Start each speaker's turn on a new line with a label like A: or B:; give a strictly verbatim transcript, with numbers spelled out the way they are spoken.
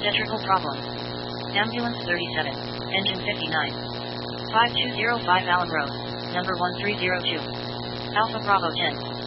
A: Obstetrical problem. Ambulance thirty-seven. Engine fifty-nine. five two zero five Allen Road. Number one three zero two. Alpha Bravo ten.